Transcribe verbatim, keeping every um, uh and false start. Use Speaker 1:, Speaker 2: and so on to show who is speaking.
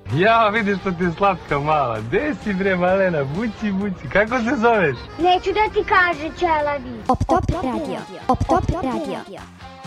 Speaker 1: Ja, vidiš što ti je slatka mala. Gde si bre, malena? Buci, buci. Kako se zoveš?
Speaker 2: Neću da ti kaže, ćelavi.
Speaker 3: Op Top Radio. Op Top Radio.